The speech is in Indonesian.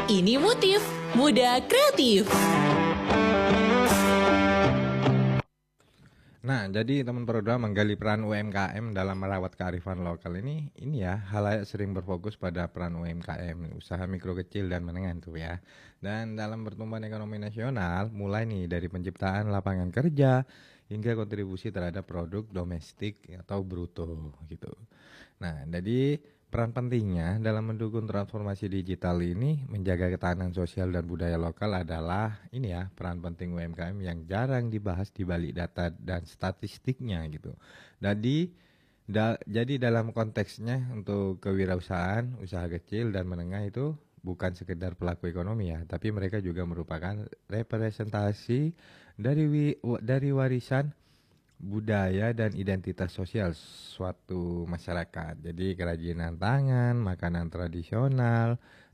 Ini Motif Muda Kreatif. Nah, jadi teman program menggali peran UMKM dalam merawat kearifan lokal ini ya, halayak sering berfokus pada peran UMKM, usaha mikro kecil dan menengah tuh ya. Dan dalam pertumbuhan ekonomi nasional, mulai nih dari penciptaan lapangan kerja hingga kontribusi terhadap produk domestik atau bruto gitu. Nah, jadi peran pentingnya dalam mendukung transformasi digital ini menjaga ketahanan sosial dan budaya lokal adalah ini ya, peran penting UMKM yang jarang dibahas di balik data dan statistiknya gitu. Jadi dalam konteksnya untuk kewirausahaan, usaha kecil dan menengah itu bukan sekedar pelaku ekonomi ya, tapi mereka juga merupakan representasi dari warisan budaya dan identitas sosial suatu masyarakat. Jadi kerajinan tangan, makanan tradisional,